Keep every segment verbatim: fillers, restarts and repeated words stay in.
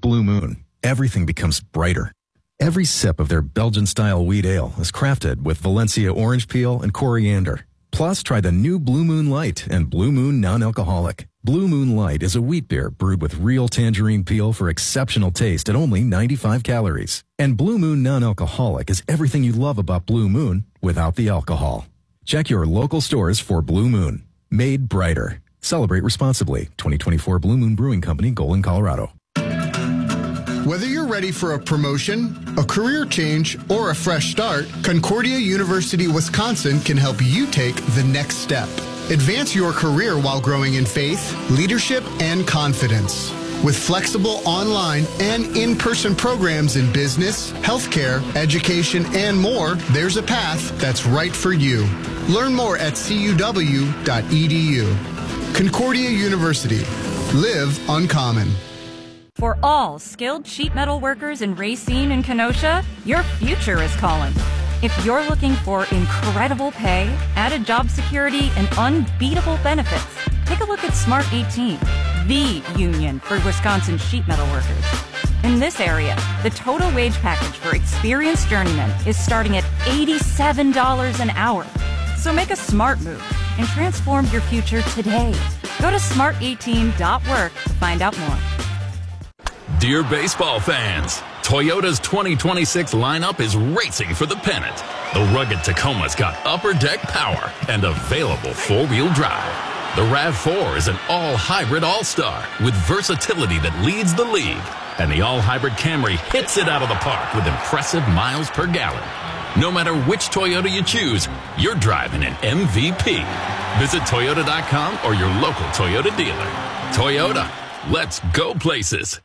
Blue Moon, everything becomes brighter. Every sip of their Belgian-style wheat ale is crafted with Valencia orange peel and coriander. Plus, try the new Blue Moon Light and Blue Moon Non-Alcoholic. Blue Moon Light is a wheat beer brewed with real tangerine peel for exceptional taste at only ninety-five calories. And Blue Moon Non-Alcoholic is everything you love about Blue Moon without the alcohol. Check your local stores for Blue Moon. Made brighter. Celebrate responsibly. twenty twenty-four Blue Moon Brewing Company, Golden, Colorado. Whether you're ready for a promotion, a career change, or a fresh start, Concordia University Wisconsin can help you take the next step. Advance your career while growing in faith, leadership, and confidence. With flexible online and in-person programs in business, healthcare, education, and more, there's a path that's right for you. Learn more at c u w dot e d u. Concordia University. Live uncommon. For all skilled sheet metal workers in Racine and Kenosha, your future is calling. If you're looking for incredible pay, added job security, and unbeatable benefits, take a look at Smart eighteen, the union for Wisconsin sheet metal workers. In this area, the total wage package for experienced journeymen is starting at eighty-seven dollars an hour. So make a smart move and transform your future today. Go to smart eighteen dot work to find out more. Dear baseball fans, Toyota's twenty twenty-six lineup is racing for the pennant. The rugged Tacoma's got upper deck power and available four-wheel drive. The RAV four is an all-hybrid all-star with versatility that leads the league. And the all-hybrid Camry hits it out of the park with impressive miles per gallon. No matter which Toyota you choose, you're driving an M V P. Visit Toyota dot com or your local Toyota dealer. Toyota, let's go places.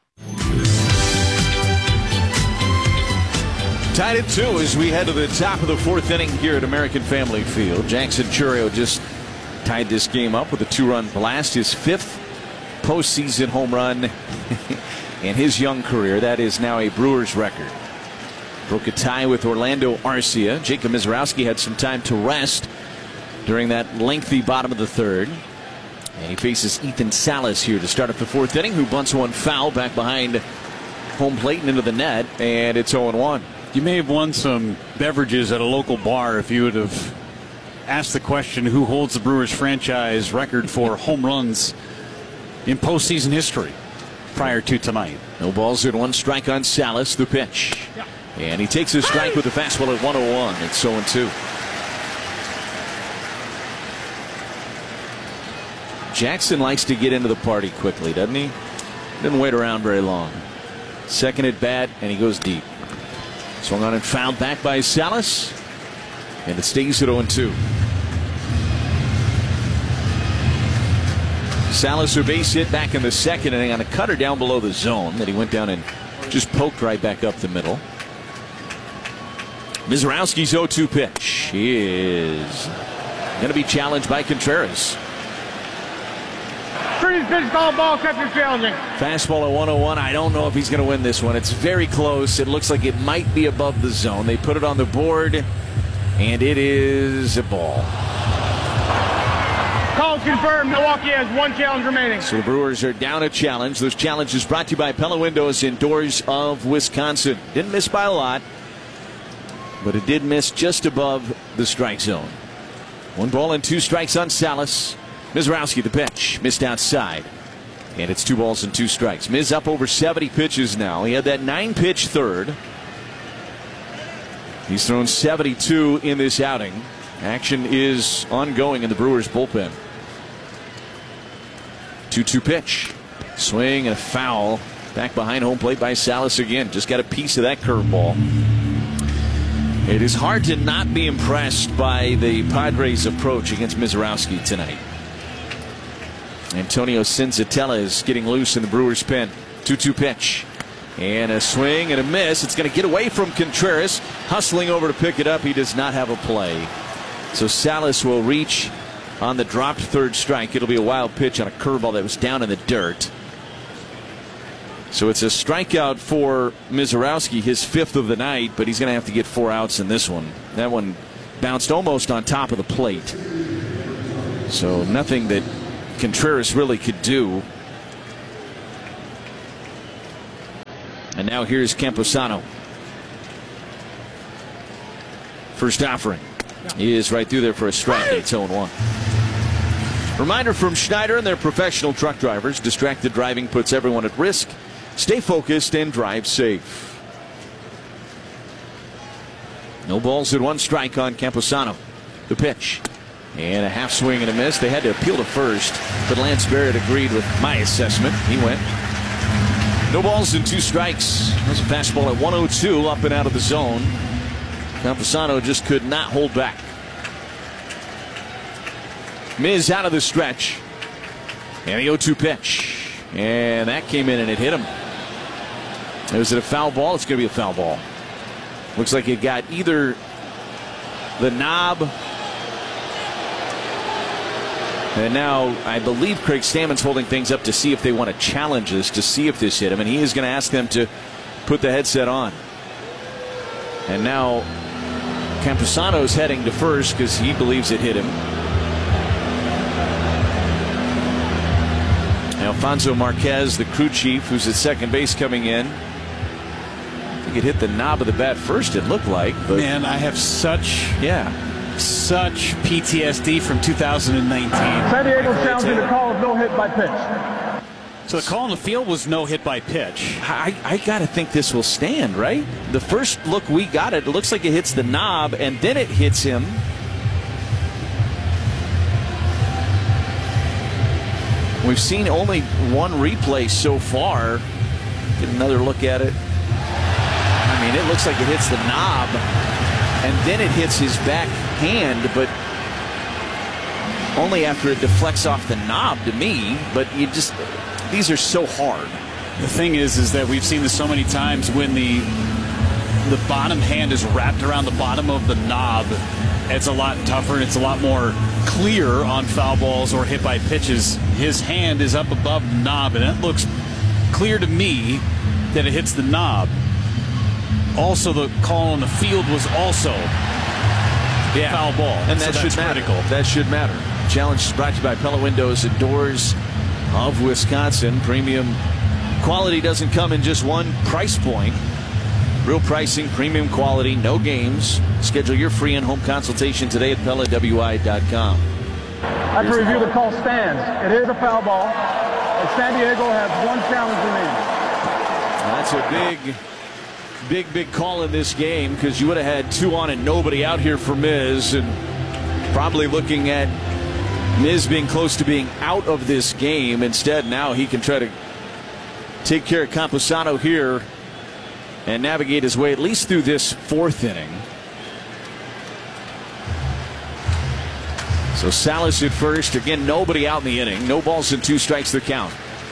Tied at two as we head to the top of the fourth inning here at American Family Field. Jackson Chourio just tied this game up with a two-run blast, his fifth postseason home run in his young career. That is now a Brewers record. Broke a tie with Orlando Arcia. Jacob Misiorowski had some time to rest during that lengthy bottom of the third. And he faces Ethan Salas here to start up the fourth inning, who bunts one foul back behind home plate and into the net, and it's oh and one. You may have won some beverages at a local bar if you would have asked the question, who holds the Brewers franchise record for home runs in postseason history prior to tonight. No balls and one strike on Salas, the pitch. Yeah. And he takes his strike with the fastball at one oh one. It's oh and two. Jackson likes to get into the party quickly, doesn't he? Doesn't wait around very long. Second at bat, and he goes deep. Swung on and fouled back by Salas. And it stays at oh and two. Salas, a base hit back in the second inning on a cutter down below the zone that he went down and just poked right back up the middle. Misiorowski's oh two pitch is going to be challenged by Contreras. Pretty pitch called, ball catcher challenging. Fastball at one oh one. I don't know if he's going to win this one. It's very close. It looks like it might be above the zone. They put it on the board, and it is a ball. Call confirmed. Milwaukee has one challenge remaining. So the Brewers are down a challenge. Those challenges brought to you by Pella Windows and Doors of Wisconsin. Didn't miss by a lot, but it did miss just above the strike zone. One ball and two strikes on Salas. Misiorowski, the pitch, missed outside. And it's two balls and two strikes. Miz up over seventy pitches now. He had that nine-pitch third. He's thrown seventy-two in this outing. Action is ongoing in the Brewers bullpen. two two pitch. Swing and a foul. Back behind home plate by Salas again. Just got a piece of that curveball. It is hard to not be impressed by the Padres' approach against Misiorowski tonight. Antonio Senzatella is getting loose in the Brewers' pen. two two pitch. And a swing and a miss. It's going to get away from Contreras. Hustling over to pick it up. He does not have a play. So Salas will reach on the dropped third strike. It'll be a wild pitch on a curveball that was down in the dirt. So it's a strikeout for Misiorowski, his fifth of the night, but he's going to have to get four outs in this one. That one bounced almost on top of the plate. So nothing that And now here's Camposano. First offering. He is right through there for a strike. It's oh one. Reminder from Schneider and their professional truck drivers: distracted driving puts everyone at risk. Stay focused and drive safe. No balls and one strike on Camposano. The pitch. And a half swing and a miss. They had to appeal to first, but Lance Barrett agreed with my assessment. He went. No balls and two strikes. There's a fastball at one oh two, up and out of the zone. Camposano just could not hold back. Miz out of the stretch. And the oh two pitch. And that came in and it hit him. Was it a foul ball? It's going to be a foul ball. Looks like it got either the knob. And now I believe Craig Stammen's holding things up to see if they want to challenge this, to see if this hit him. And he is going to ask them to put the headset on. And now Camposano's heading to first because he believes it hit him. Alfonso Marquez, the crew chief, who's at second base, coming in. I think it hit the knob of the bat first, it looked like. But man, I have such yeah, such P T S D from two thousand nineteen. San Diego challenging the call of no hit by pitch. So the call on the field was no hit by pitch. I, I got to think this will stand, right? The first look we got, it, it looks like it hits the knob, and then it hits him. We've seen only one replay so far. Get another look at it. I mean, it looks like it hits the knob, and then it hits his back hand, but only after it deflects off the knob to me. But you just, these are so hard. The thing is, is that we've seen this so many times when the the bottom hand is wrapped around the bottom of the knob. It's a lot tougher and it's a lot more clear on foul balls or hit by pitches. His hand is up above the knob, and it looks clear to me that it hits the knob. Also, the call on the field was also yeah. foul ball, and that so should that's matter. critical. That should matter. Challenge is brought to you by Pella Windows and Doors of Wisconsin. Premium quality doesn't come in just one price point. Real pricing, premium quality, no games. Schedule your free in-home consultation today at Pella W I dot com. After review, the call stands. It is a foul ball, and San Diego has one challenge remaining. That's a big, big, big call in this game, because you would have had two on and nobody out here for Miz, and probably looking at Miz being close to being out of this game. Instead, now he can try to take care of Camposano here and navigate his way at least through this fourth inning. So Salas at first. Again, nobody out in the inning. No balls and two strikes the count.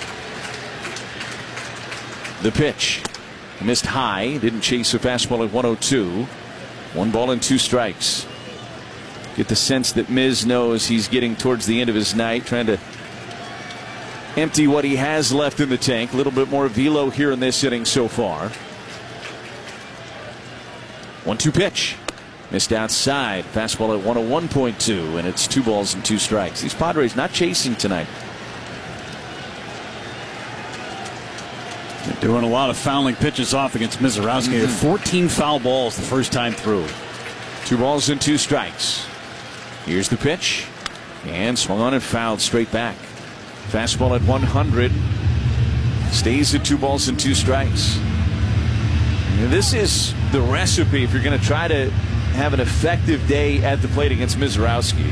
The pitch. Missed high. Didn't chase a fastball at one oh two. One ball and two strikes. Get the sense that Miz knows he's getting towards the end of his night, trying to empty what he has left in the tank. A little bit more velo here in this inning so far. one two pitch. Missed outside. Fastball at one oh one point two, and it's two balls and two strikes. These Padres not chasing tonight. They're doing a lot of fouling pitches off against Mizorowski. Mm-hmm. fourteen foul balls the first time through. Two balls and two strikes. Here's the pitch. And swung on and fouled straight back. Fastball at one hundred. Stays at two balls and two strikes. And this is the recipe if you're going to try to have an effective day at the plate against Mizorowski.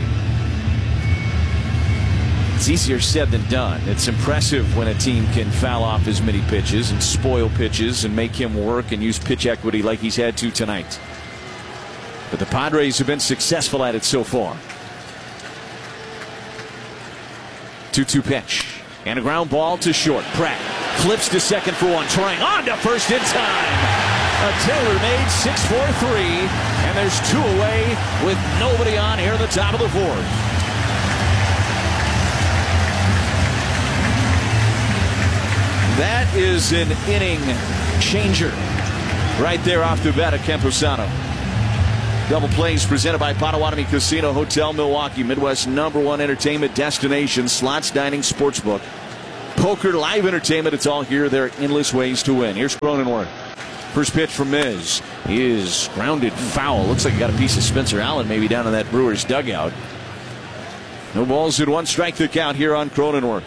It's easier said than done. It's impressive when a team can foul off as many pitches and spoil pitches and make him work and use pitch equity like he's had to tonight. But the Padres have been successful at it so far. two two pitch. And a ground ball to short. Pratt flips to second for one. Trying on to first in time. A tailor-made six four three. And there's two away with nobody on here at the top of the fourth. That is an inning changer right there off the bat of Camposano. Double plays presented by Potawatomi Casino Hotel Milwaukee, Midwest number one entertainment destination, slots, dining, sportsbook. poker, live entertainment. It's all here. There are endless ways to win. Here's Cronenworth. First pitch from Miz is grounded foul. Looks like he got a piece of Spencer Allen maybe down in that Brewers dugout. No balls in one strike the count here on Cronenworth.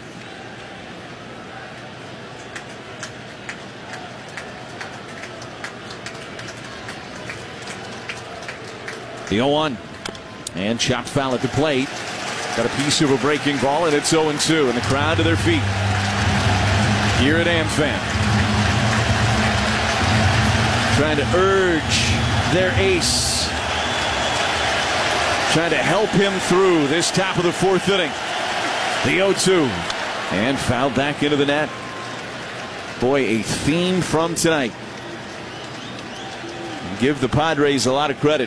The oh one. And chopped foul at the plate. Got a piece of a breaking ball, and it's oh and two. And the crowd to their feet here at AmFam, trying to urge their ace, trying to help him through this top of the fourth inning. The oh two. And fouled back into the net. Boy, a theme from tonight. Give the Padres a lot of credit.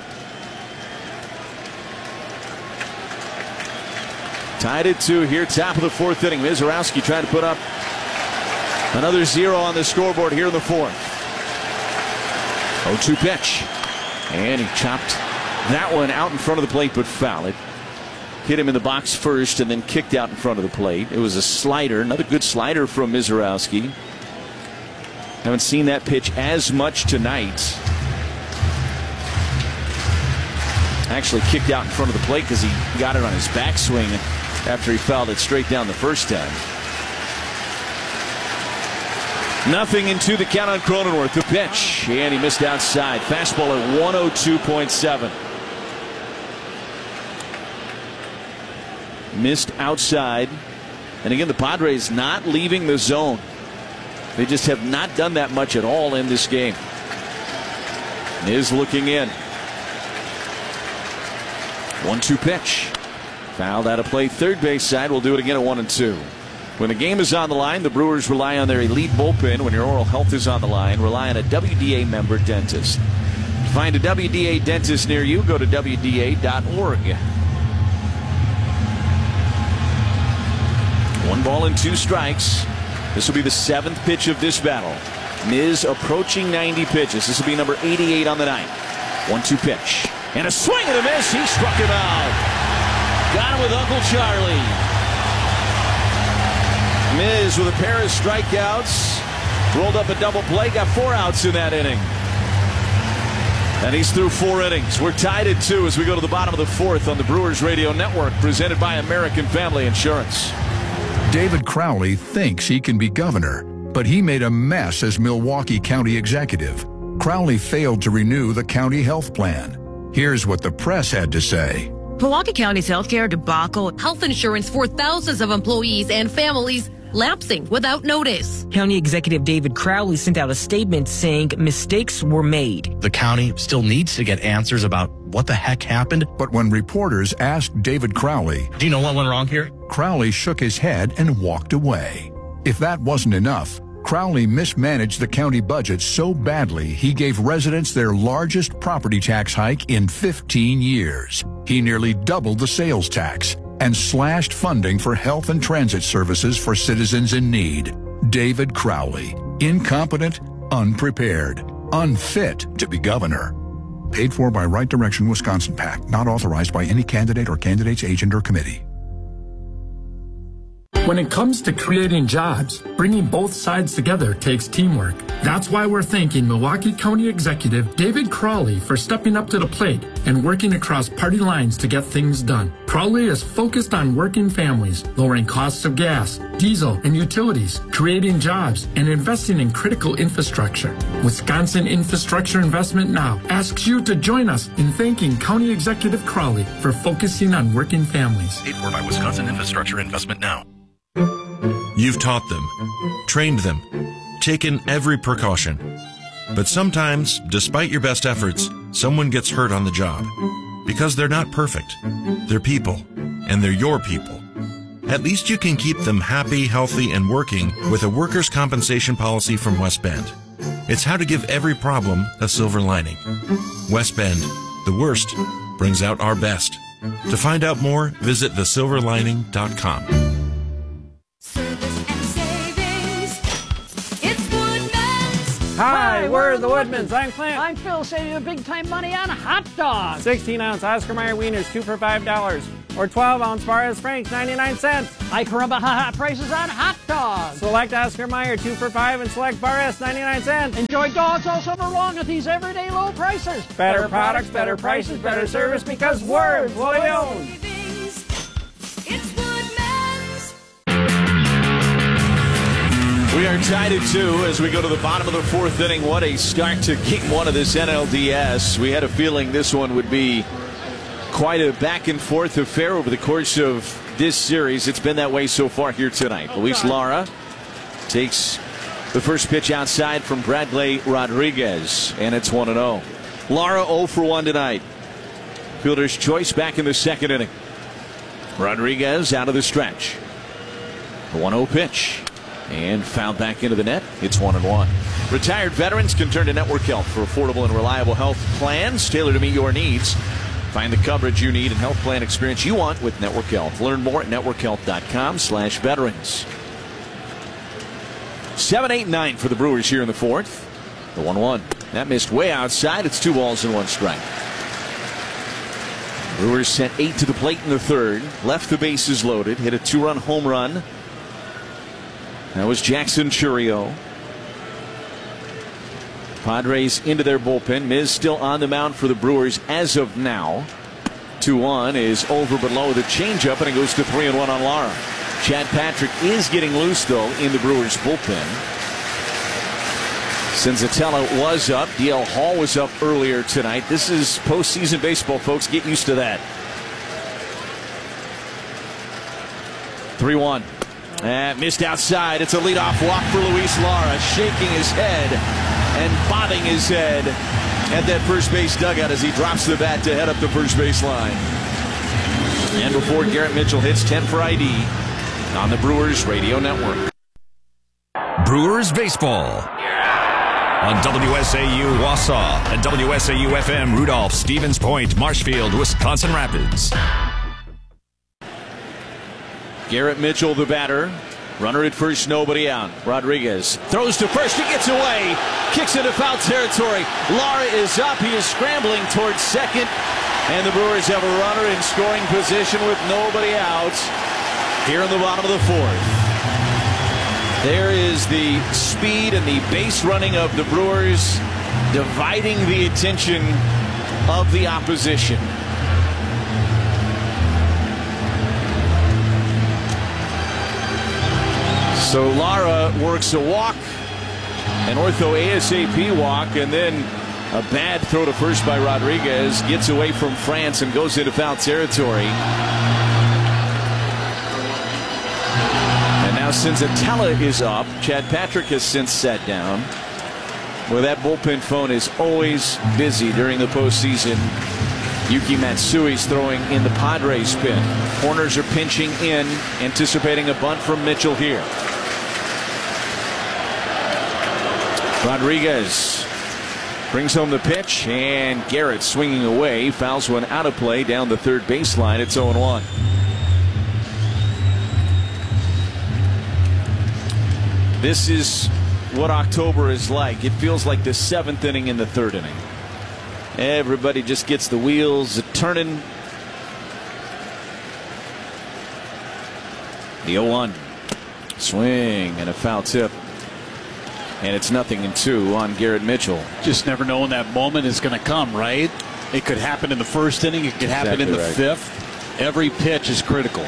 Tied at two here, top of the fourth inning. Mizorowski trying to put up another zero on the scoreboard here in the fourth. oh two pitch. And he chopped that one out in front of the plate, but foul it. Hit him in the box first and then kicked out in front of the plate. It was a slider, another good slider from Mizorowski. Haven't seen that pitch as much tonight. Actually kicked out in front of the plate because he got it on his backswing after he fouled it straight down the first time. Nothing into the count on Cronenworth. The pitch, and he missed outside. Fastball at one oh two point seven. Missed outside. And again, the Padres not leaving the zone. They just have not done that much at all in this game. Is looking in. one two pitch. Fouled out of play, third base side. We'll do it again at one and two. When the game is on the line, the Brewers rely on their elite bullpen. When your oral health is on the line, rely on a W D A member dentist. To find a W D A dentist near you, go to W D A dot org. One ball and two strikes. This will be the seventh pitch of this battle. Miz approaching ninety pitches. This will be number eighty-eight on the night. one two pitch. And a swing and a miss. He struck him out. Got him with Uncle Charlie. Miz with a pair of strikeouts. Rolled up a double play. Got four outs in that inning. And he's through four innings. We're tied at two as we go to the bottom of the fourth on the Brewers Radio Network, presented by American Family Insurance. David Crowley thinks he can be governor, but he made a mess as Milwaukee County executive. Crowley failed to renew the county health plan. Here's what the press had to say. Milwaukee County's healthcare debacle, health insurance for thousands of employees and families lapsing without notice. County Executive David Crowley sent out a statement saying mistakes were made. The county still needs to get answers about what the heck happened. But when reporters asked David Crowley, do you know what went wrong here? Crowley shook his head and walked away. If that wasn't enough, Crowley mismanaged the county budget so badly he gave residents their largest property tax hike in fifteen years. He nearly doubled the sales tax and slashed funding for health and transit services for citizens in need. David Crowley, incompetent, unprepared, unfit to be governor. Paid for by Right Direction Wisconsin PAC, not authorized by any candidate or candidate's agent or committee. When it comes to creating jobs, bringing both sides together takes teamwork. That's why we're thanking Milwaukee County Executive David Crowley for stepping up to the plate and working across party lines to get things done. Crowley is focused on working families, lowering costs of gas, diesel, and utilities, creating jobs, and investing in critical infrastructure. Wisconsin Infrastructure Investment Now asks you to join us in thanking County Executive Crowley for focusing on working families. Paid for by Wisconsin Infrastructure Investment Now. You've taught them, trained them, taken every precaution. But sometimes, despite your best efforts, someone gets hurt on the job. Because they're not perfect. They're people, and they're your people. At least you can keep them happy, healthy, and working with a workers' compensation policy from West Bend. It's how to give every problem a silver lining. West Bend, the worst, brings out our best. To find out more, visit the silver lining dot com. Hi, we're the Woodmans. I'm Clint. I'm Phil, saving you big time money on hot dogs. sixteen ounce Oscar Mayer wieners, two for five dollars. Or twelve ounce Forest Franks, ninety-nine cents. Hi, Caramba, haha, prices on hot dogs. Select Oscar Mayer, two for five, and select Forest, ninety-nine cents. Enjoy dogs all summer long at these everyday low prices. Better, better products, better prices, better service, because we're fully owned. We are tied at two as we go to the bottom of the fourth inning. What a start to game one of this N L D S. We had a feeling this one would be quite a back and forth affair over the course of this series. It's been that way so far here tonight. Luis Lara takes the first pitch outside from Bradley Rodriguez, and it's one and oh. Lara oh for one tonight. Fielder's choice back in the second inning. Rodriguez out of the stretch. The one oh pitch. And fouled back into the net. It's one and one. Retired veterans can turn to Network Health for affordable and reliable health plans tailored to meet your needs. Find the coverage you need and health plan experience you want with Network Health. Learn more at network health dot com slash veterans. seven eight nine for the Brewers here in the fourth. The one one. That missed way outside. It's two balls and one strike. Brewers sent eight to the plate in the third. Left the bases loaded. Hit a two-run home run. That was Jackson Chourio. Padres into their bullpen. Miz still on the mound for the Brewers as of now. two one is over but low. The changeup, and it goes to three and one on Lara. Chad Patrick is getting loose, though, in the Brewers bullpen. Senzatella was up. D L Hall was up earlier tonight. This is postseason baseball, folks. Get used to that. three one. And missed outside. It's a leadoff walk for Luis Lara, shaking his head and bobbing his head at that first base dugout as he drops the bat to head up the first base line. And before Garrett Mitchell hits ten for I D on the Brewers Radio Network. Brewers baseball on W S A U Wausau and W S A U F M Rudolph, Stevens Point, Marshfield, Wisconsin Rapids. Garrett Mitchell, the batter. Runner at first, nobody out. Rodriguez throws to first. He gets away. Kicks into foul territory. Lara is up. He is scrambling towards second. And the Brewers have a runner in scoring position with nobody out here in the bottom of the fourth. There is the speed and the base running of the Brewers dividing the attention of the opposition. So Lara works a walk, an ortho ASAP walk, and then a bad throw to first by Rodriguez. Gets away from France and goes into foul territory. And now Senzatella is up. Chad Patrick has since sat down. Well, that bullpen phone is always busy during the postseason. Yuki Matsui's throwing in the Padres pin. Corners are pinching in, anticipating a bunt from Mitchell here. Rodriguez brings home the pitch, and Garrett swinging away. Fouls one out of play down the third baseline. It's oh one. This is what October is like. It feels like the seventh inning in the third inning. Everybody just gets the wheels turning. The oh one. Swing and a foul tip. And it's nothing in two on Garrett Mitchell. Just never know when that moment is going to come, right? It could happen in the first inning. It could happen exactly in the right. fifth. Every pitch is critical.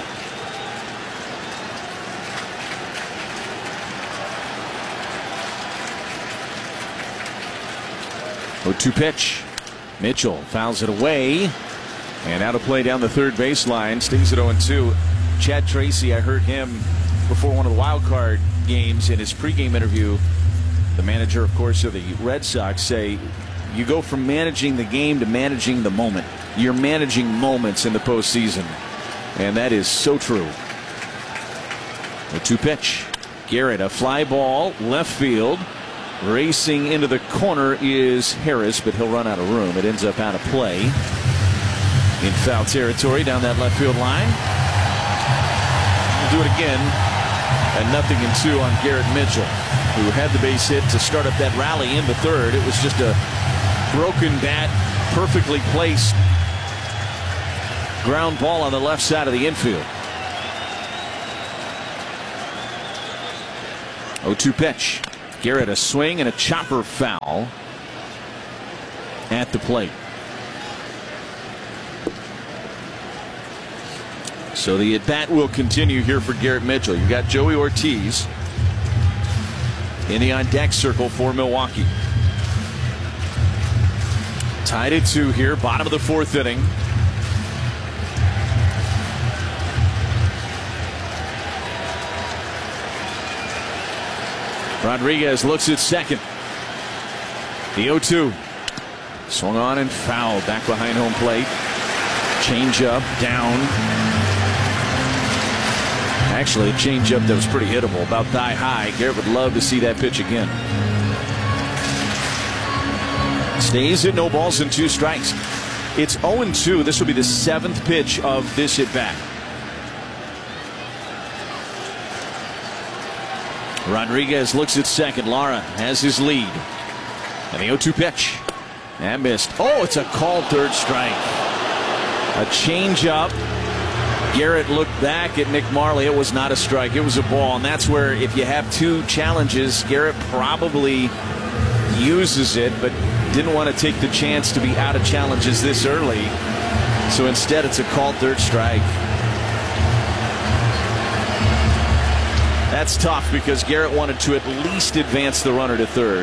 oh two pitch. Mitchell fouls it away. And out of play down the third baseline. Stings at oh two. Chad Tracy, I heard him before one of the wild card games in his pregame interview. The manager, of course, of the Red Sox, say you go from managing the game to managing the moment. You're managing moments in the postseason. And that is so true. oh two pitch. Garrett, a fly ball, left field. Racing into the corner is Harris, but he'll run out of room. It ends up out of play. In foul territory down that left field line. We'll do it again. And nothing in two on Garrett Mitchell, who had the base hit to start up that rally in the third. It was just a broken bat, perfectly placed ground ball on the left side of the infield. oh two pitch. Garrett a swing and a chopper foul at the plate. So the at-bat will continue here for Garrett Mitchell. You've got Joey Ortiz in the on-deck circle for Milwaukee. Tied at two here, bottom of the fourth inning. Rodriguez looks at second. The oh two. Swung on and fouled back behind home plate. Change up, down. Actually, a change up that was pretty hittable, about thigh high. Garrett would love to see that pitch again. Stays at no balls and two strikes. It's oh and two. This will be the seventh pitch of this at bat. Rodriguez looks at second. Lara has his lead. And the oh two pitch. That missed. Oh, it's a called third strike. A change up. Garrett looked back at Nick Marley. It was not a strike. It was a ball. And that's where if you have two challenges, Garrett probably uses it, but didn't want to take the chance to be out of challenges this early. So instead, it's a called third strike. That's tough because Garrett wanted to at least advance the runner to third.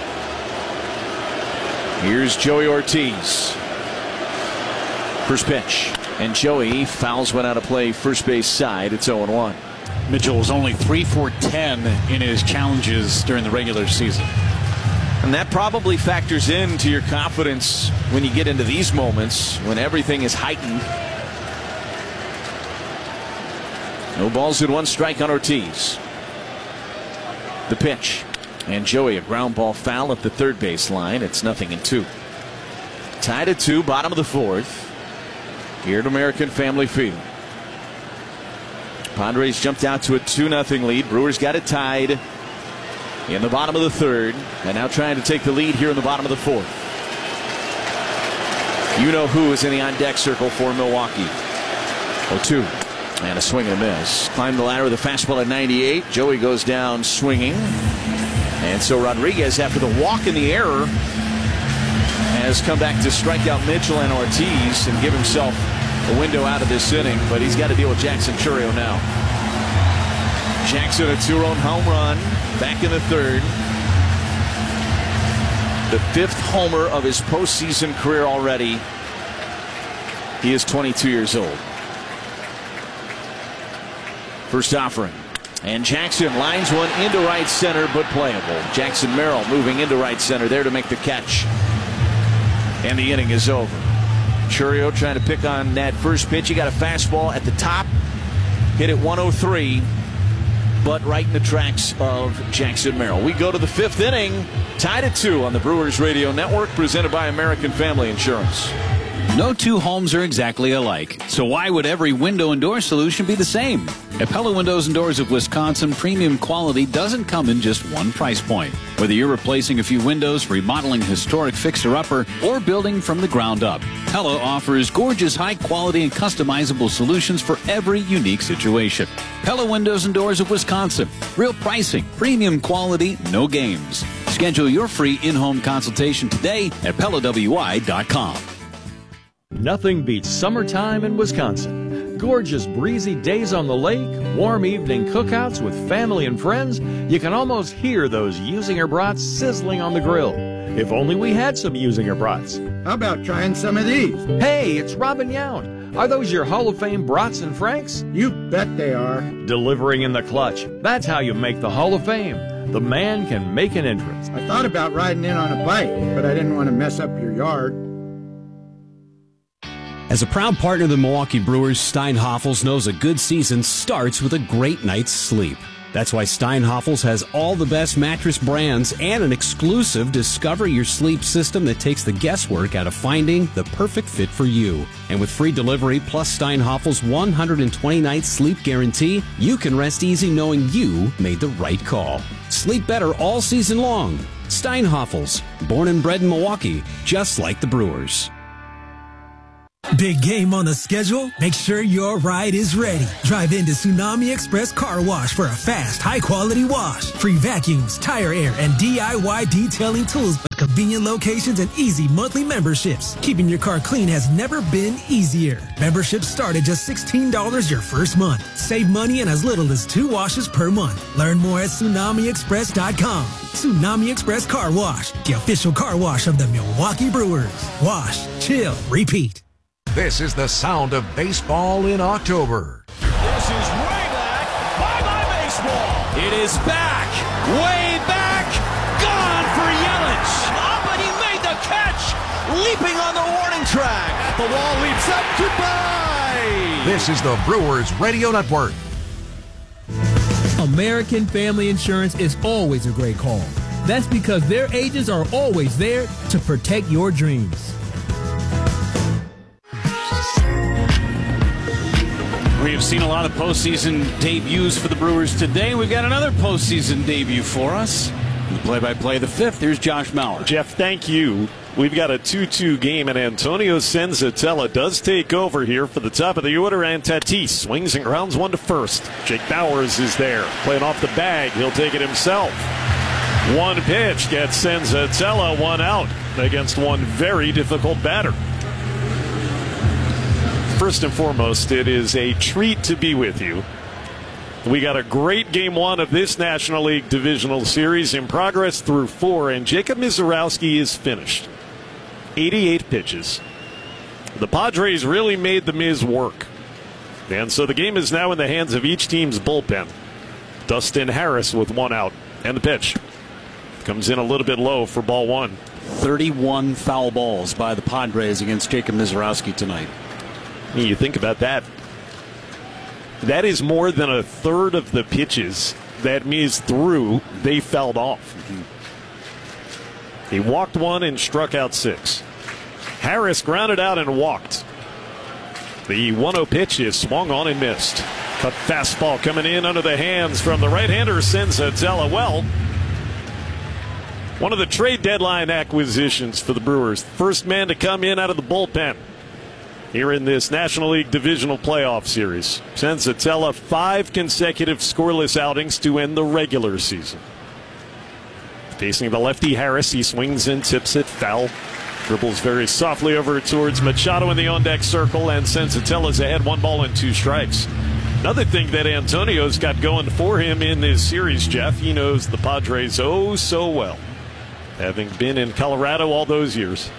Here's Joey Ortiz. First pitch. And Joey fouls one out of play first base side. It's oh and one. Mitchell was only three for ten in his challenges during the regular season. And that probably factors into your confidence when you get into these moments when everything is heightened. No balls and one strike on Ortiz. The pitch. And Joey, a ground ball foul at the third base line. It's nothing in two. Tied at two, bottom of the fourth. Here at American Family Field. Padres jumped out to a two nothing lead. Brewers got it tied in the bottom of the third. And now trying to take the lead here in the bottom of the fourth. You know who is in the on-deck circle for Milwaukee. oh two. And a swing and a miss. Climbed the ladder with a fastball at ninety-eight. Joey goes down swinging. And so Rodriguez, after the walk and the error, has come back to strike out Mitchell and Ortiz and give himself a window out of this inning, but he's got to deal with Jackson Chourio now. Jackson, a two-run home run, back in the third. The fifth homer of his postseason career already. He is twenty-two years old. First offering. And Jackson lines one into right center, but playable. Jackson Merrill moving into right center there to make the catch. And the inning is over. Chourio trying to pick on that first pitch. He got a fastball at the top. Hit it one oh three. But right in the tracks of Jackson Merrill. We go to the fifth inning. Tied at two on the Brewers Radio Network. Presented by American Family Insurance. No two homes are exactly alike, so why would every window and door solution be the same? At Pella Windows and Doors of Wisconsin, premium quality doesn't come in just one price point. Whether you're replacing a few windows, remodeling a historic fixer-upper, or building from the ground up, Pella offers gorgeous, high-quality, and customizable solutions for every unique situation. Pella Windows and Doors of Wisconsin. Real pricing, premium quality, no games. Schedule your free in-home consultation today at Pella W I dot com. Nothing beats summertime in Wisconsin. Gorgeous breezy days on the lake, warm evening cookouts with family and friends. You can almost hear those Usinger brats sizzling on the grill. If only we had some Usinger brats. How about trying some of these? Hey, it's Robin Yount. Are those your Hall of Fame brats and franks? You bet they are. Delivering in the clutch. That's how you make the Hall of Fame. The man can make an entrance. I thought about riding in on a bike, but I didn't want to mess up your yard. As a proud partner of the Milwaukee Brewers, Steinhoffels knows a good season starts with a great night's sleep. That's why Steinhoffels has all the best mattress brands and an exclusive Discover Your Sleep system that takes the guesswork out of finding the perfect fit for you. And with free delivery plus Steinhoffels' one hundred twenty night sleep guarantee, you can rest easy knowing you made the right call. Sleep better all season long. Steinhoffels, born and bred in Milwaukee, just like the Brewers. Big game on the schedule? Make sure your ride is ready. Drive into Tsunami Express Car Wash for a fast, high-quality wash. Free vacuums, tire air, and D I Y detailing tools with convenient locations and easy monthly memberships. Keeping your car clean has never been easier. Memberships start at just sixteen dollars your first month. Save money in as little as two washes per month. Learn more at tsunami express dot com. Tsunami Express Car Wash, the official car wash of the Milwaukee Brewers. Wash, chill, repeat. This is the sound of baseball in October. This is way back. Bye-bye baseball. It is back. Way back. Gone for Yelich. Oh, but he made the catch. Leaping on the warning track. The wall leaps up. Goodbye. This is the Brewers Radio Network. American Family Insurance is always a great call. That's because their agents are always there to protect your dreams. We have seen a lot of postseason debuts for the Brewers today. We've got another postseason debut for us. The play-by-play, the fifth, here's Josh Mauer. Jeff, thank you. We've got a two two game, and Antonio Senzatella does take over here for the top of the order, and Tatis swings and grounds one to first. Jake Bauers is there, playing off the bag. He'll take it himself. One pitch gets Senzatella one out against one very difficult batter. First and foremost, it is a treat to be with you. We got a great game one of this National League Divisional Series in progress through four, and Jacob Misiorowski is finished. eighty-eight pitches. The Padres really made the Miz work. And so the game is now in the hands of each team's bullpen. Dustin Harris with one out, and the pitch comes in a little bit low for ball one. thirty-one foul balls by the Padres against Jacob Misiorowski tonight. You think about that. That is more than a third of the pitches that Miz threw, they fouled off. Mm-hmm. He walked one and struck out six. Harris grounded out and walked. The one oh pitch is swung on and missed. Cut fastball coming in under the hands from the right-hander Senzatella. Well, one of the trade deadline acquisitions for the Brewers. First man to come in out of the bullpen here in this National League Divisional Playoff Series. Senzatella, five consecutive scoreless outings to end the regular season. Facing the lefty Harris, he swings and tips it foul. Dribbles very softly over towards Machado in the on-deck circle, and Senzatella's ahead, one ball and two strikes. Another thing that Antonio's got going for him in this series, Jeff, he knows the Padres oh so well, having been in Colorado all those years.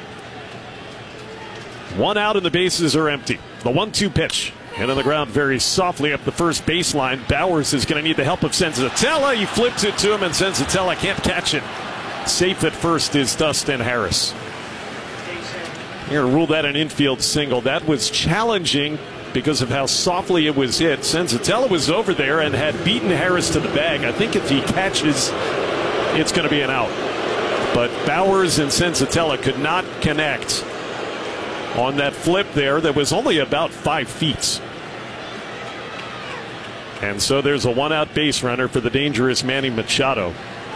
One out and the bases are empty. The one two pitch. Hit on the ground very softly up the first baseline. Bauers is going to need the help of Senzatella. He flips it to him, and Senzatella can't catch it. Safe at first is Dustin Harris. Here, rule that an infield single. That was challenging because of how softly it was hit. Senzatella was over there and had beaten Harris to the bag. I think if he catches, it's going to be an out. But Bauers and Senzatella could not connect on that flip there that was only about five feet. And so there's a one-out base runner for the dangerous Manny Machado.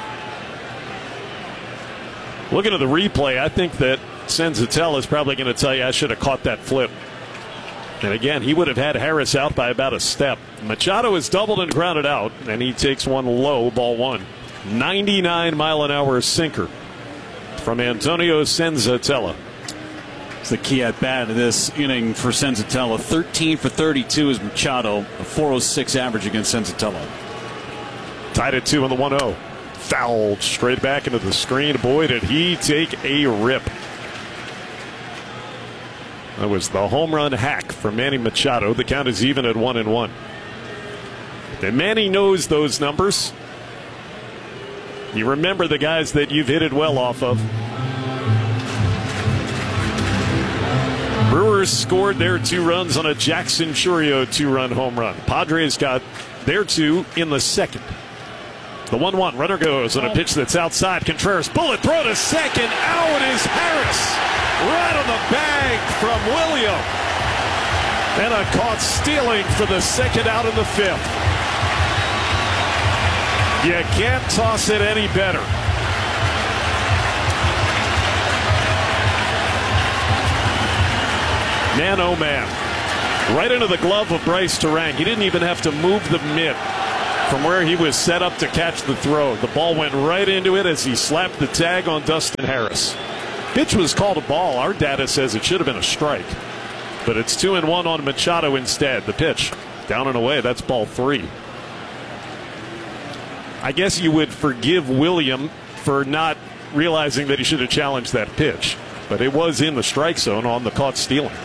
Looking at the replay, I think that Senzatella is probably going to tell you I should have caught that flip. And again, he would have had Harris out by about a step. Machado is doubled and grounded out, and he takes one low, ball one. ninety-nine mile an hour sinker from Antonio Senzatella. It's the key at bat of this inning for Senzatella. thirteen for thirty-two is Machado, a four oh six average against Senzatella. Tied at two on the one oh. Fouled straight back into the screen. Boy, did he take a rip. That was the home run hack for Manny Machado. The count is even at one and one. And Manny knows those numbers. You remember the guys that you've hit it well off of. Brewers scored their two runs on a Jackson Chourio two-run home run. Padres got their two in the second. The one one runner goes on a pitch that's outside. Contreras bullet throw to second. Out is Harris. Right on the bag from William. And a caught stealing for the second out in the fifth. You can't toss it any better. Man, oh man. Right into the glove of Bryce Terang. He didn't even have to move the mitt from where he was set up to catch the throw. The ball went right into it as he slapped the tag on Dustin Harris. Pitch was called a ball. Our data says it should have been a strike. But it's two and one on Machado instead. The pitch down and away. That's ball three. I guess you would forgive William for not realizing that he should have challenged that pitch. But it was in the strike zone on the caught stealing.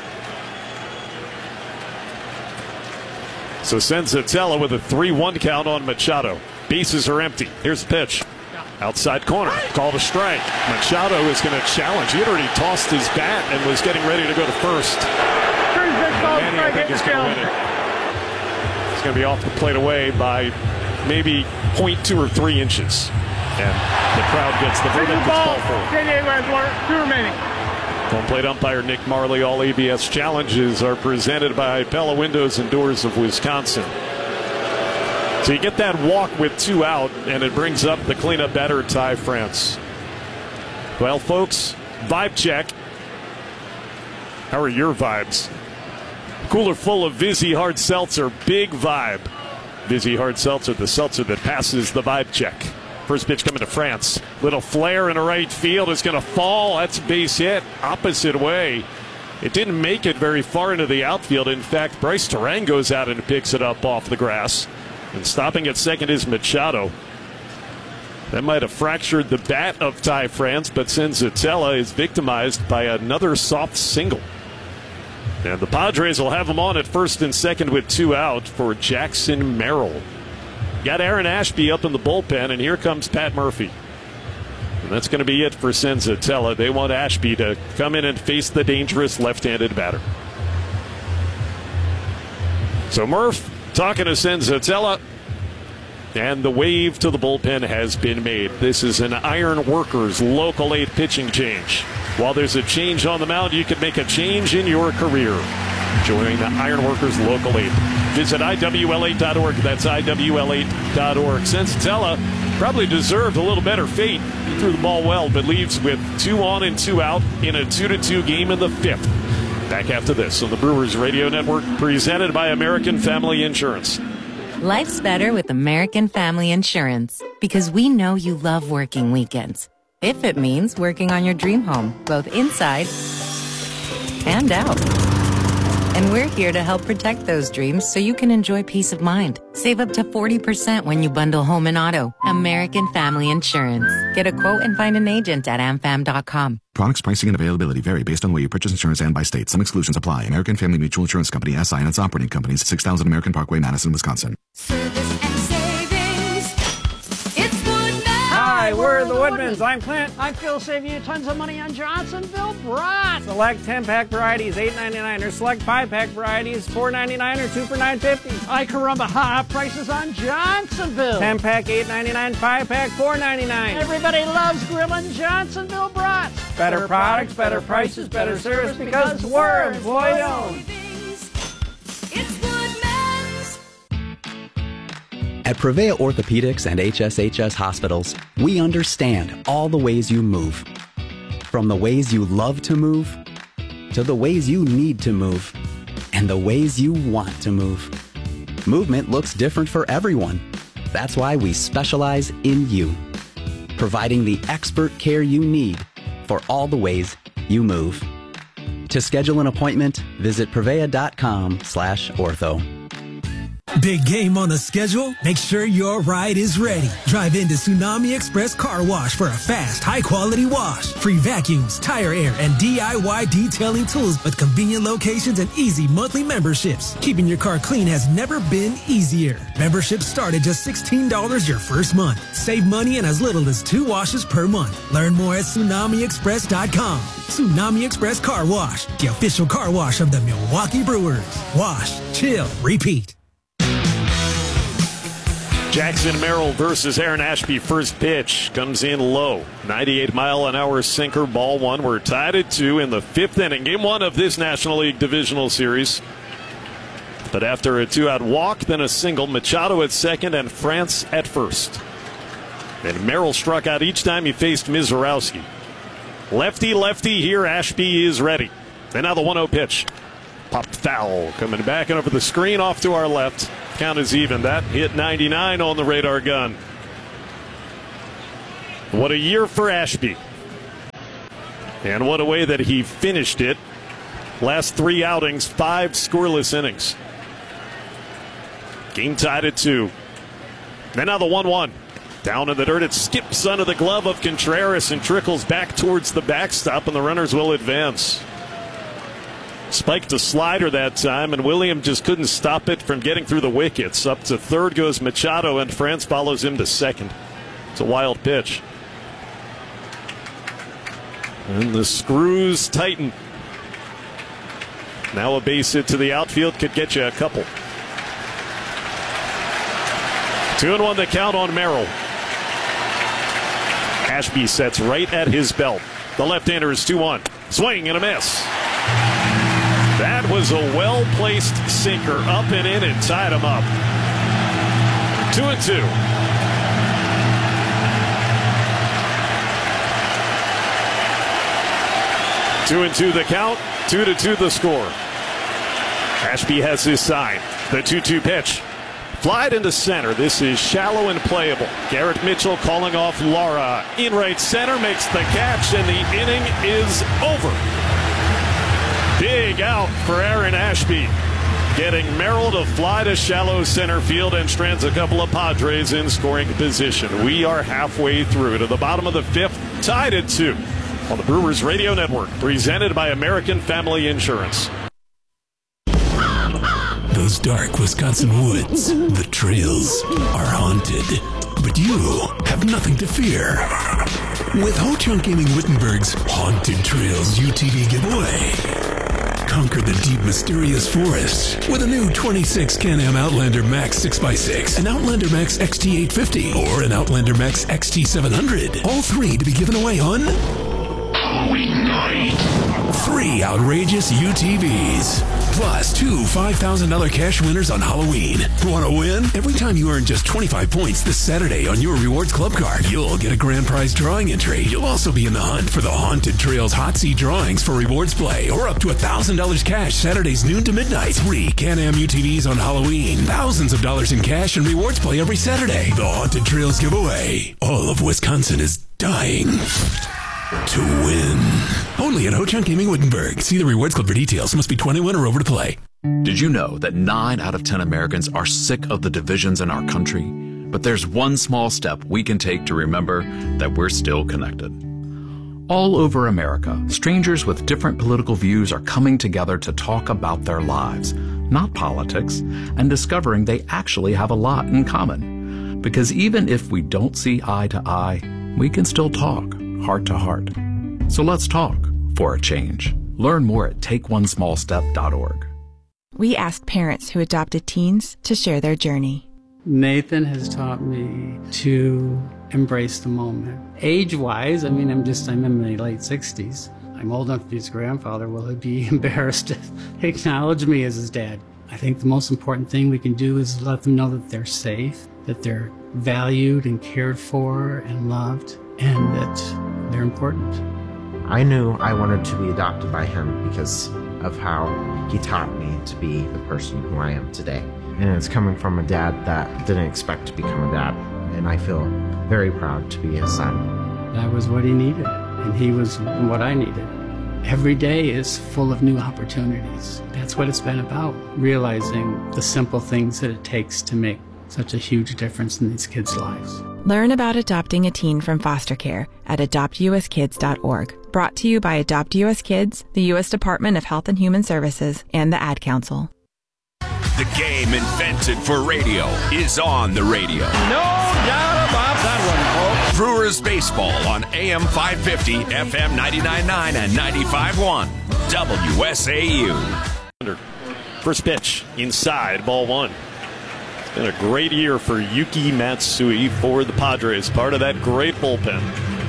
So Senzatella with a three one count on Machado. Bases are empty. Here's the pitch. Outside corner. Called a strike. Machado is going to challenge. He had already tossed his bat and was getting ready to go to first. Manny, I think, is going to win it. It's going to be off the plate away by maybe point two or three inches. And the crowd gets the verdict. It's ball four. Two remaining. Home plate umpire Nick Marley. All A B S challenges are presented by Pella Windows and Doors of Wisconsin. So you get that walk with two out, and it brings up the cleanup batter, Ty France. Well, folks, vibe check. How are your vibes? Cooler full of Vizzy Hard Seltzer. Big vibe. Vizzy Hard Seltzer, the seltzer that passes the vibe check. First pitch coming to France. Little flare in the right field. Is going to fall. That's a base hit. Opposite way. It didn't make it very far into the outfield. In fact, Bryce Terang goes out and picks it up off the grass. And stopping at second is Machado. That might have fractured the bat of Ty France, but Senzatella is victimized by another soft single. And the Padres will have him on at first and second with two out for Jackson Merrill. Got Aaron Ashby up in the bullpen, and here comes Pat Murphy. And that's going to be it for Senzatella. They want Ashby to come in and face the dangerous left-handed batter. So Murph talking to Senzatella, and the wave to the bullpen has been made. This is an Iron Workers Local eight pitching change. While there's a change on the mound, you could make a change in your career. Join the Iron Workers Local eight. Visit I W L eight dot org. That's I W L eight dot org. Senzatella probably deserved a little better fate. He threw the ball well, but leaves with two on and two out in a two to two game in the fifth. Back after this on the Brewers Radio Network, presented by American Family Insurance. Life's better with American Family Insurance because we know you love working weekends. If it means working on your dream home, both inside and out. And we're here to help protect those dreams so you can enjoy peace of mind. Save up to forty percent when you bundle home and auto. American Family Insurance. Get a quote and find an agent at am fam dot com. Products, pricing, and availability vary based on where you purchase insurance and by state. Some exclusions apply. American Family Mutual Insurance Company, S I and its operating companies, six thousand American Parkway, Madison, Wisconsin. Service and savings. It's Woodman. Hi, we're the Woodmans. I'm Clint. I'm Phil, saving you tons of money on Johnsonville brats. Select ten-pack varieties, eight ninety-nine, or select five-pack varieties, four ninety-nine, or two for nine fifty. Ay caramba, ha prices on Johnsonville. ten-pack, eight ninety-nine, five-pack, four ninety-nine. Everybody loves grilling Johnsonville brats. Better, better products, better prices, better service, because we're employee owned. At Prevea Orthopedics and H S H S Hospitals, we understand all the ways you move. From the ways you love to move, to the ways you need to move, and the ways you want to move. Movement looks different for everyone. That's why we specialize in you, providing the expert care you need for all the ways you move. To schedule an appointment, visit prevea.com slash ortho. Big game on the schedule? Make sure your ride is ready. Drive into Tsunami Express Car Wash for a fast, high-quality wash. Free vacuums, tire air, and D I Y detailing tools with convenient locations and easy monthly memberships. Keeping your car clean has never been easier. Memberships start at just sixteen dollars your first month. Save money in as little as two washes per month. Learn more at tsunami express dot com. Tsunami Express Car Wash, the official car wash of the Milwaukee Brewers. Wash, chill, repeat. Jackson Merrill versus Aaron Ashby. First pitch comes in low. ninety-eight mile an hour sinker, ball one. We're tied at two in the fifth inning. Game one of this National League Divisional Series. But after a two-out walk, then a single, Machado at second and France at first. And Merrill struck out each time he faced Mizorowski. Lefty, lefty here. Ashby is ready. And now the one oh pitch. Popped foul. Coming back and over the screen off to our left. Count is even. That hit ninety-nine on the radar gun. What a year for Ashby. And what a way that he finished it. Last three outings, five scoreless innings. Game tied at two. And now the one one. Down in the dirt, it skips under the glove of Contreras and trickles back towards the backstop, and the runners will advance. Spiked a slider that time, and William just couldn't stop it from getting through the wickets. Up to third goes Machado, and France follows him to second. It's a wild pitch. And the screws tighten. Now a base hit to the outfield could get you a couple. Two and one to count on Merrill. Ashby sets right at his belt. The left-hander is two one. Swing and a miss. That was a well-placed sinker up and in and tied him up. Two and two. Two and two the count. Two to two the score. Ashby has his sign. The two two pitch. Flied into center. This is shallow and playable. Garrett Mitchell calling off Lara. In right center, makes the catch, and the inning is over. Big out for Aaron Ashby. Getting Merrill to fly to shallow center field and strands a couple of Padres in scoring position. We are halfway through to the bottom of the fifth, tied at two on the Brewers Radio Network, presented by American Family Insurance. Those dark Wisconsin woods, the trails, are haunted. But you have nothing to fear. With Ho-Chunk Gaming Wittenberg's Haunted Trails U T V giveaway. Conquer the deep, mysterious forest with a new twenty-six Can-Am Outlander Max six by six, an Outlander Max X T eight fifty, or an Outlander Max X T seven hundred. All three to be given away on Halloween night. Three outrageous U T Vs. Plus two five thousand dollars cash winners on Halloween. Want to win? Every time you earn just twenty-five points this Saturday on your Rewards Club card, you'll get a grand prize drawing entry. You'll also be in the hunt for the Haunted Trails Hot Seat drawings for Rewards Play, or up to one thousand dollars cash Saturdays noon to midnight. Three Can-Am U T Vs on Halloween. Thousands of dollars in cash and Rewards Play every Saturday. The Haunted Trails giveaway. All of Wisconsin is dying to win. Only at Ho-Chunk Gaming Wittenberg. See the Rewards Club for details. Must be twenty-one or over to play. Did you know that nine out of ten Americans are sick of the divisions in our country? But there's one small step we can take to remember that we're still connected. All over America, strangers with different political views are coming together to talk about their lives, not politics, and discovering they actually have a lot in common. Because even if we don't see eye to eye, we can still talk heart to heart. So let's talk for a change. Learn more at take one small step dot org. We asked parents who adopted teens to share their journey. Nathan has taught me to embrace the moment. Age-wise, I mean, I'm just, I'm in my late sixties. I'm old enough to be his grandfather. Will he be embarrassed to acknowledge me as his dad? I think the most important thing we can do is let them know that they're safe, that they're valued and cared for and loved, and that they're important. I knew I wanted to be adopted by him because of how he taught me to be the person who I am today. And it's coming from a dad that didn't expect to become a dad, and I feel very proud to be his son. That was what he needed, and he was what I needed. Every day is full of new opportunities. That's what it's been about, realizing the simple things that it takes to make such a huge difference in these kids' lives. Learn about adopting a teen from foster care at adopt u s kids dot org. Brought to you by Adopt U S Kids, the U S Department of Health and Human Services, and the Ad Council. The game invented for radio is on the radio. No doubt about that one, folks. Brewers baseball on A M five fifty, F M ninety-nine point nine, and ninety-five point one. W S A U. First pitch inside, ball one. It's been a great year for Yuki Matsui for the Padres, part of that great bullpen.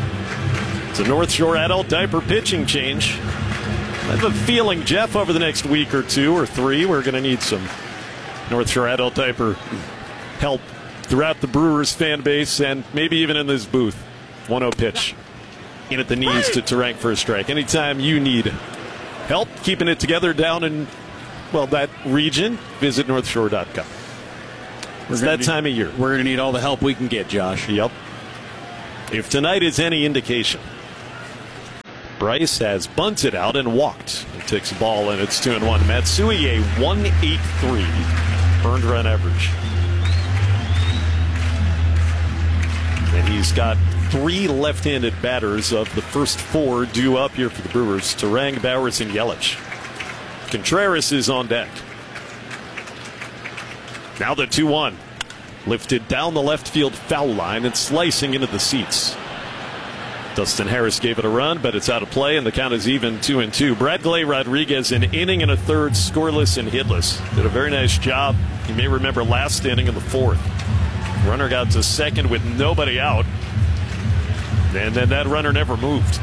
It's a North Shore adult diaper pitching change. I have a feeling, Jeff, over the next week or two or three, we're going to need some North Shore adult diaper help throughout the Brewers fan base and maybe even in this booth. one oh pitch in at the knees to Terank for a strike. Anytime you need help keeping it together down in well, that region, visit north shore dot com. It's that need, time of year. We're going to need all the help we can get, Josh. Yep. If tonight is any indication, Bryce has bunted out and walked. He takes the ball, and it's two and one. Matsui, a one eighty-three earned run average. And he's got three left-handed batters of the first four due up here for the Brewers. Turang, Bowers, and Yelich. Contreras is on deck. Now the two one. Lifted down the left field foul line and slicing into the seats. Dustin Harris gave it a run, but it's out of play, and the count is even two and two. Bradley Rodriguez, an inning and a third, scoreless and hitless. Did a very nice job. You may remember last inning in the fourth. Runner got to second with nobody out, and then that runner never moved.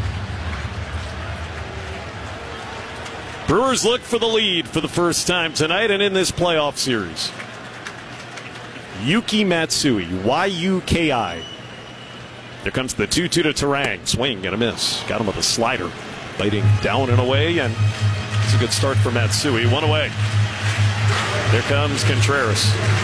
Brewers look for the lead for the first time tonight and in this playoff series. Yuki Matsui, Y U K I. There comes the two two to Turang. Swing and a miss. Got him with a slider. Biting down and away, and it's a good start for Matsui. One away. There comes Contreras.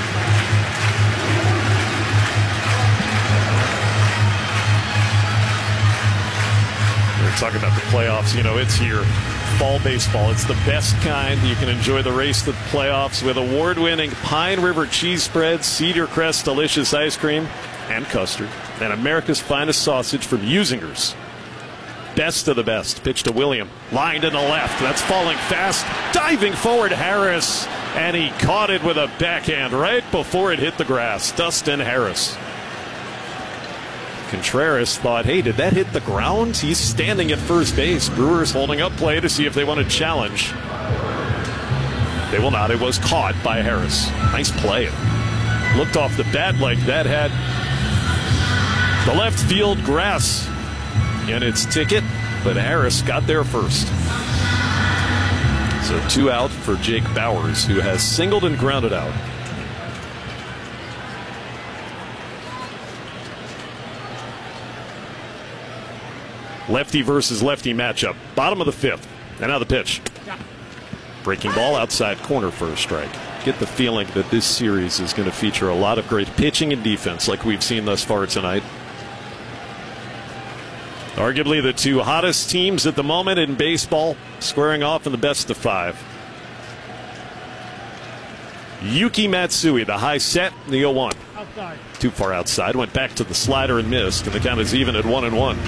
We're talking about the playoffs. You know, it's here. Fall baseball. It's the best kind. You can enjoy the race to the playoffs with award-winning Pine River cheese spreads, Cedar Crest delicious ice cream, and custard, and America's finest sausage from Usingers. Best of the best. Pitch to William. Line to the left. That's falling fast. Diving forward, Harris. And he caught it with a backhand right before it hit the grass. Dustin Harris. Contreras thought, hey, did that hit the ground? He's standing at first base. Brewers holding up play to see if they want to challenge. They will not. It was caught by Harris. Nice play. Looked off the bat like that had the left field grass in its ticket, but Harris got there first. So two out for Jake Bowers, who has singled and grounded out. Lefty versus lefty matchup. Bottom of the fifth. And now the pitch. Breaking ball outside corner for a strike. Get the feeling that this series is going to feature a lot of great pitching and defense like we've seen thus far tonight. Arguably the two hottest teams at the moment in baseball, squaring off in the best of five. Yuki Matsui, the high set, the oh one. Outside. Too far outside, went back to the slider and missed, and the count is even at one and one.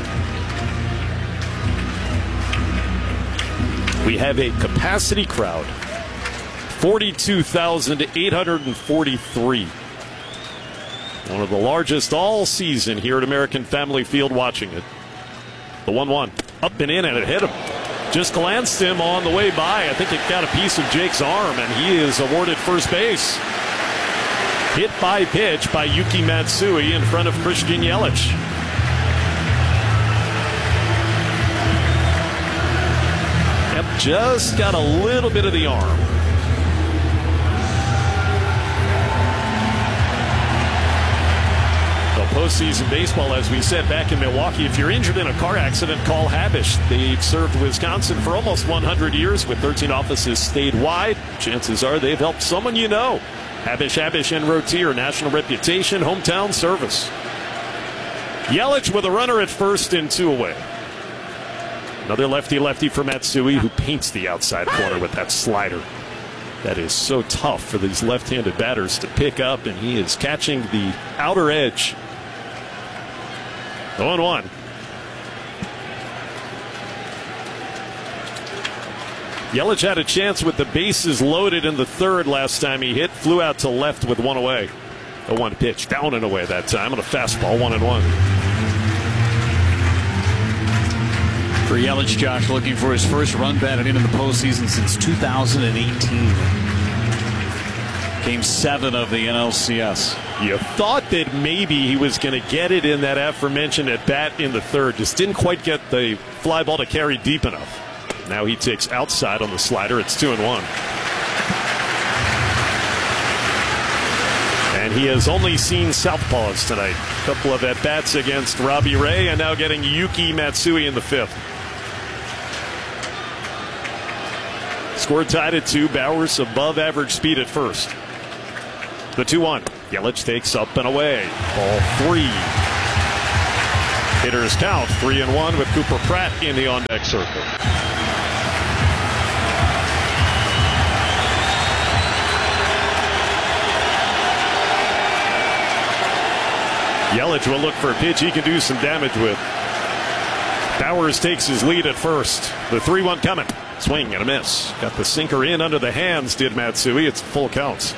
We have a capacity crowd, forty-two thousand eight hundred forty-three. One of the largest all season here at American Family Field watching it. The one one, up and in, and it hit him. Just glanced him on the way by. I think it got a piece of Jake's arm, and he is awarded first base. Hit by pitch by Yuki Matsui in front of Christian Yelich. Yep, just got a little bit of the arm. Postseason baseball, as we said back in Milwaukee, if you're injured in a car accident, call Habish. They've served Wisconsin for almost one hundred years with thirteen offices statewide. Chances are they've helped someone you know. Habish, Habish, and Rotier, national reputation, hometown service. Yelich with a runner at first and two away. Another lefty-lefty for Matsui, who paints the outside corner with that slider. That is so tough for these left-handed batters to pick up, and he is catching the outer edge. oh and one. Yelich had a chance with the bases loaded in the third last time he hit. Flew out to left with one away. A one pitch down and away that time on a fastball, one and one. For Yelich, Josh, looking for his first run batted in in the postseason since two thousand eighteen. Game seven of the N L C S. You thought that maybe he was going to get it in that aforementioned at bat in the third. Just didn't quite get the fly ball to carry deep enough. Now he takes outside on the slider. It's two and one. And he has only seen southpaws tonight. A couple of at bats against Robbie Ray, and now getting Yuki Matsui in the fifth. Score tied at two. Bowers above average speed at first. The two one. Yelich takes up and away. Ball three. Hitters count three and one with Cooper Pratt in the on-deck circle. Yelich will look for a pitch he can do some damage with. Bowers takes his lead at first. The three one coming. Swing and a miss. Got the sinker in under the hands, did Matsui. It's full counts.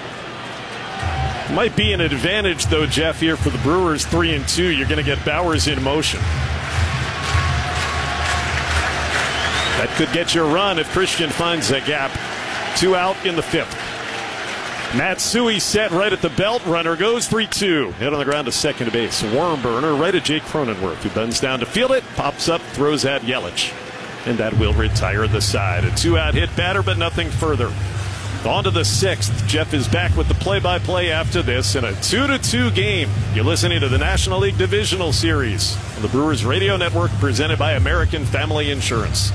Might be an advantage, though, Jeff, here for the Brewers. Three and two. You're going to get Bowers in motion. That could get you a run if Christian finds a gap. Two out in the fifth. Matsui set right at the belt. Runner goes three two. Hit on the ground to second base. Worm burner right at Jake Cronenworth, who bends down to field it. Pops up, throws at Yelich. And that will retire the side. A two-out hit batter, but nothing further. On to the sixth. Jeff is back with the play-by-play after this in a two to two game. You're listening to the National League Divisional Series on the Brewers Radio Network, presented by American Family Insurance.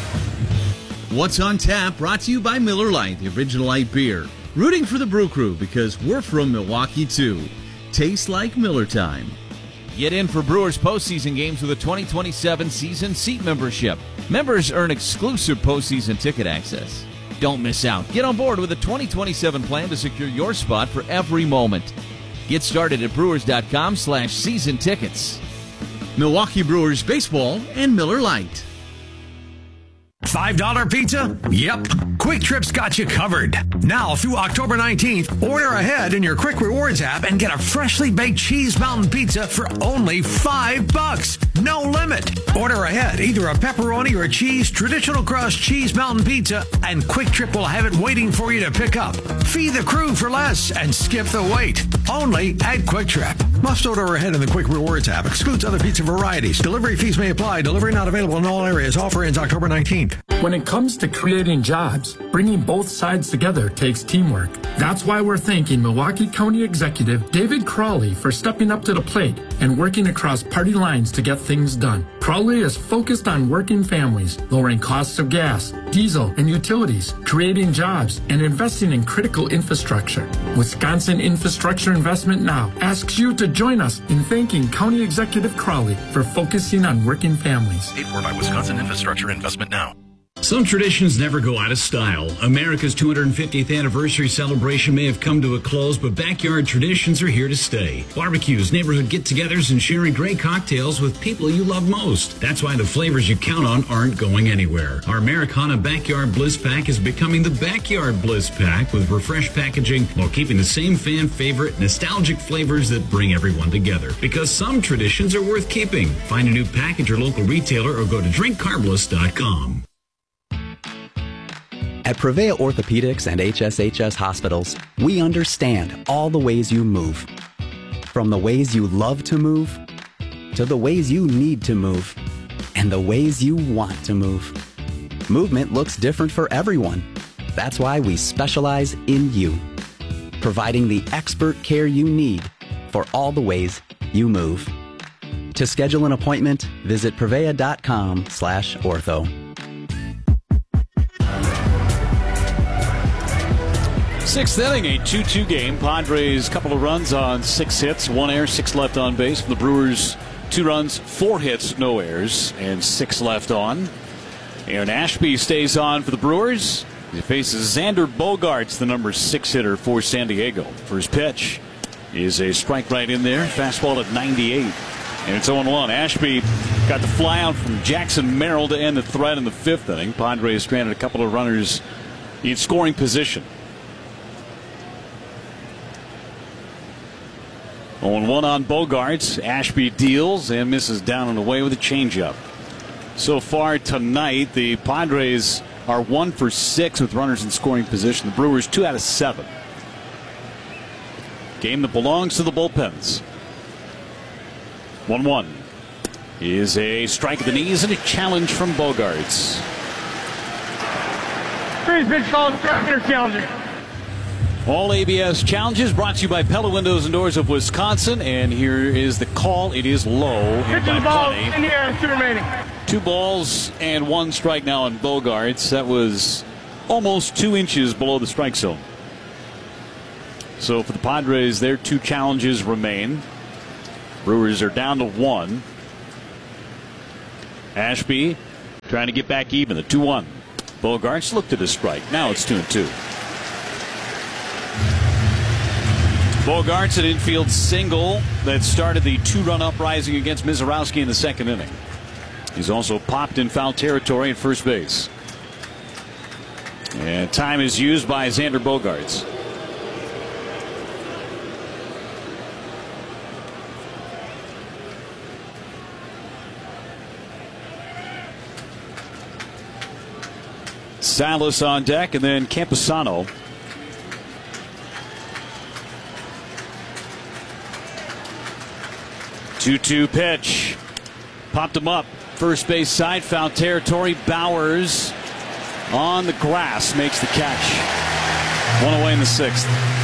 What's on Tap, brought to you by Miller Lite, the original light beer. Rooting for the Brew Crew because we're from Milwaukee, too. Tastes like Miller time. Get in for Brewers postseason games with a twenty twenty-seven season seat membership. Members earn exclusive postseason ticket access. Don't miss out. Get on board with a twenty twenty-seven plan to secure your spot for every moment. Get started at brewers.com slash season tickets. Milwaukee Brewers baseball and Miller Lite. five dollar pizza? Yep. Quick Trip's got you covered. Now through October nineteenth, order ahead in your Quick Rewards app and get a freshly baked cheese mountain pizza for only five bucks. No limit. Order ahead, either a pepperoni or a cheese traditional crust cheese mountain pizza, and Quick Trip will have it waiting for you to pick up. Feed the crew for less and skip the wait. Only at Quick Trip. Must order ahead in the Quick Rewards app. Excludes other pizza varieties. Delivery fees may apply. Delivery not available in all areas. Offer ends October nineteenth. When it comes to creating jobs, bringing both sides together takes teamwork. That's why we're thanking Milwaukee County Executive David Crawley for stepping up to the plate and working across party lines to get things done. Crawley is focused on working families, lowering costs of gas, diesel, and utilities, creating jobs, and investing in critical infrastructure. Wisconsin Infrastructure Investment Now asks you to join us in thanking County Executive Crawley for focusing on working families. Paid for by Wisconsin Infrastructure Investment Now. Some traditions never go out of style. America's two hundred fiftieth anniversary celebration may have come to a close, but backyard traditions are here to stay. Barbecues, neighborhood get-togethers, and sharing great cocktails with people you love most. That's why the flavors you count on aren't going anywhere. Our Americana Backyard Bliss Pack is becoming the Backyard Bliss Pack with refreshed packaging while keeping the same fan favorite nostalgic flavors that bring everyone together. Because some traditions are worth keeping. Find a new pack at your local retailer or go to drink carbliss dot com. At Prevea Orthopedics and H S H S Hospitals, we understand all the ways you move. From the ways you love to move, to the ways you need to move, and the ways you want to move. Movement looks different for everyone. That's why we specialize in you, providing the expert care you need for all the ways you move. To schedule an appointment, visit prevea.com slash ortho. Sixth inning, a two two game. Padres, couple of runs on six hits, one error, six left on base. For the Brewers, two runs, four hits, no errors, and six left on. Aaron Ashby stays on for the Brewers. He faces Xander Bogaerts, the number six hitter for San Diego. First pitch is a strike right in there. Fastball at ninety-eight. And it's oh one. Ashby got the fly out from Jackson Merrill to end the threat in the fifth inning. Padres stranded a couple of runners in scoring position. oh one on Bogaerts. Ashby deals and misses down and away with a changeup. So far tonight, the Padres are one for six with runners in scoring position. The Brewers two out of seven. Game that belongs to the bullpens. one one is a strike at the knees and a challenge from Bogaerts. Freeze pitch called strike challenger. All A B S challenges brought to you by Pella Windows and Doors of Wisconsin. And here is the call. It is low. And by ball plenty. in the air, two remaining. Two balls and one strike now on Bogaerts. That was almost two inches below the strike zone. So for the Padres, their two challenges remain. Brewers are down to one. Ashby trying to get back even. The two one. Bogaerts looked at his strike. Now it's two and two. Bogaerts, an infield single that started the two-run uprising against Mizorowski in the second inning. He's also popped in foul territory at first base. And time is used by Xander Bogaerts. Salas on deck, and then Campusano. two two pitch. Popped him up. First base side, foul territory. Bowers on the grass makes the catch. One away in the sixth.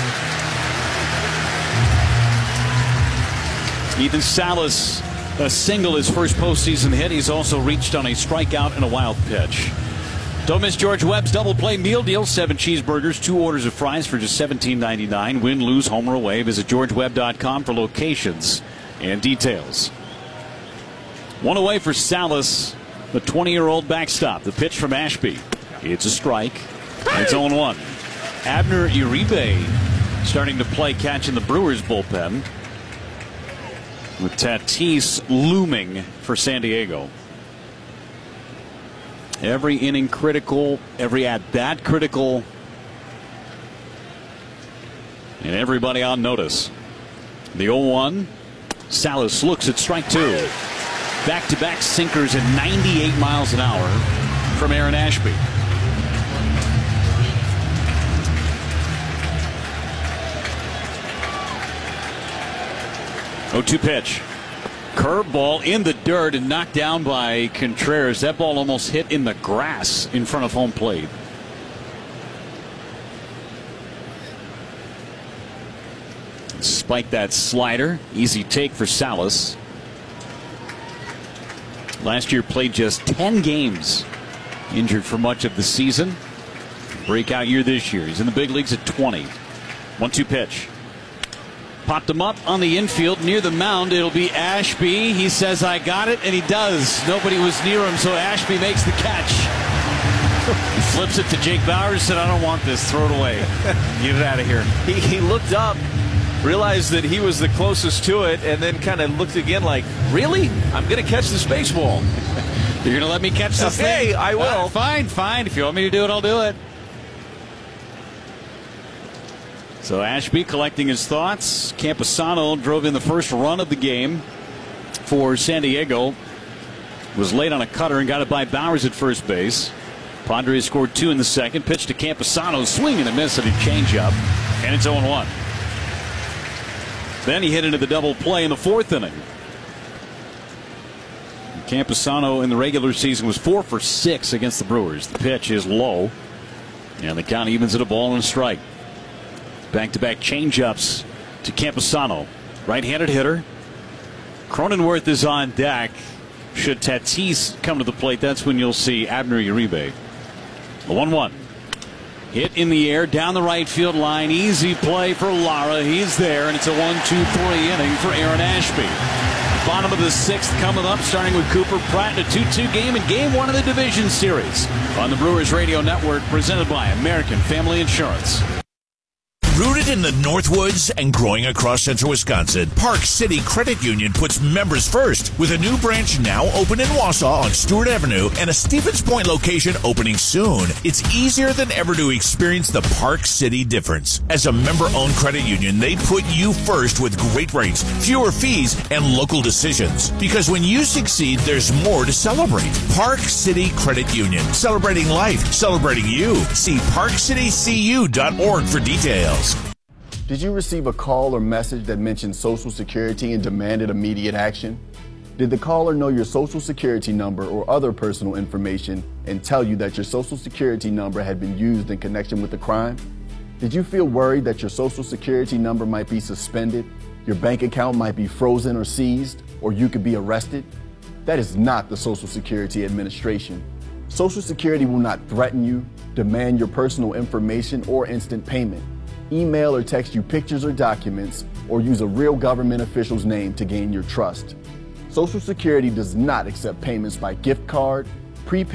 Ethan Salas, a single, his first postseason hit. He's also reached on a strikeout and a wild pitch. Don't miss George Webb's double play meal deal. Seven cheeseburgers, two orders of fries for just seventeen ninety-nine. Win, lose, home or away. Visit george webb dot com for locations and details. One away for Salas, the twenty-year-old backstop. The pitch from Ashby. It's a strike. It's oh one. Abner Uribe starting to play catch in the Brewers bullpen, with Tatis looming for San Diego. Every inning critical, every at-bat critical, and everybody on notice. The oh one. Salas looks at strike two. Back-to-back sinkers at ninety-eight miles an hour from Aaron Ashby. oh two pitch. Curveball in the dirt and knocked down by Contreras. That ball almost hit in the grass in front of home plate. Spike that slider. Easy take for Salas. Last year played just ten games. Injured for much of the season. Breakout year this year. He's in the big leagues at twenty. one two pitch. Popped him up on the infield near the mound. It'll be Ashby. He says, I got it, and he does. Nobody was near him, so Ashby makes the catch. He flips it to Jake Bowers, said, I don't want this. Throw it away. Get it out of here. He, he looked up, realized that he was the closest to it, and then kind of looked again like, really? I'm going to catch this baseball. You're going to let me catch this okay, thing? I will. Uh, fine, fine. If you want me to do it, I'll do it. So Ashby collecting his thoughts. Campusano drove in the first run of the game for San Diego. Was late on a cutter and got it by Bowers at first base. Padres scored two in the second. Pitch to Campusano. Swing and a miss at a changeup. And it's oh one. Then he hit into the double play in the fourth inning. Campusano in the regular season was four for six against the Brewers. The pitch is low. And the count evens at a ball and a strike. Back-to-back changeups to Campusano. Right-handed hitter. Cronenworth is on deck. Should Tatis come to the plate, that's when you'll see Abner Uribe. The one one. Hit in the air down the right field line. Easy play for Lara. He's there, and it's a one two three inning for Aaron Ashby. Bottom of the sixth coming up, starting with Cooper Pratt in a two two game in game one of the division series on the Brewers Radio Network, presented by American Family Insurance. Rooted in the Northwoods and growing across central Wisconsin, Park City Credit Union puts members first with a new branch now open in Wausau on Stewart Avenue and a Stevens Point location opening soon. It's easier than ever to experience the Park City difference. As a member-owned credit union, they put you first with great rates, fewer fees, and local decisions. Because when you succeed, there's more to celebrate. Park City Credit Union, celebrating life, celebrating you. See park city c u dot org for details. Did you receive a call or message that mentioned Social Security and demanded immediate action? Did the caller know your Social Security number or other personal information and tell you that your Social Security number had been used in connection with the crime? Did you feel worried that your Social Security number might be suspended, your bank account might be frozen or seized, or you could be arrested? That is not the Social Security Administration. Social Security will not threaten you, demand your personal information, or instant payment, email or text you pictures or documents, or use a real government official's name to gain your trust. Social Security does not accept payments by gift card, prepaid